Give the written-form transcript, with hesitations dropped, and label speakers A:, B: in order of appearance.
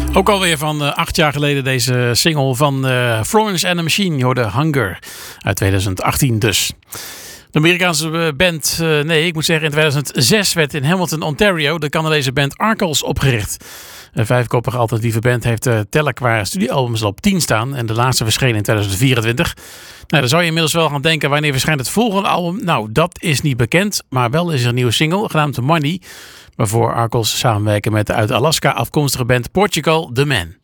A: Ook alweer van 8 jaar geleden deze single van Florence and the Machine. Je hoorde Hunger uit 2018 dus. De Amerikaanse band, in 2006 werd in Hamilton, Ontario de Canadese band Arcles opgericht. Een 5-koppige alternatieve band heeft tellen qua studioalbums al op 10 staan. En de laatste verscheen in 2024. Nou, dan zou je inmiddels wel gaan denken, wanneer verschijnt het volgende album? Nou, dat is niet bekend. Maar wel is er een nieuwe single, genaamd Money. Waarvoor Arcles samenwerken met de uit Alaska afkomstige band Portugal The Man.